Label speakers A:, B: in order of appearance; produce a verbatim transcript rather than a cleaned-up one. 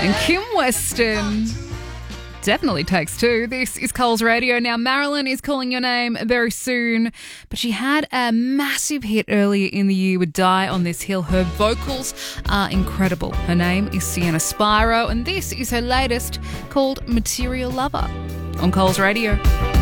A: And Kim Weston definitely takes two. This is Coles Radio. Now, Marilyn is calling your name very soon, but she had a massive hit earlier in the year with Die on This Hill. Her vocals are incredible. Her name is Sienna Spiro, and this is her latest called Material Lover on Coles Radio.